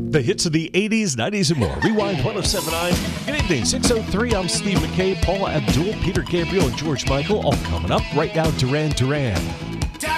The hits of the 80s, 90s, and more. Rewind 107.9. Good evening, 6:03. I'm Steve McKay, Paula Abdul, Peter Gabriel, and George Michael. All coming up right now. Duran Duran.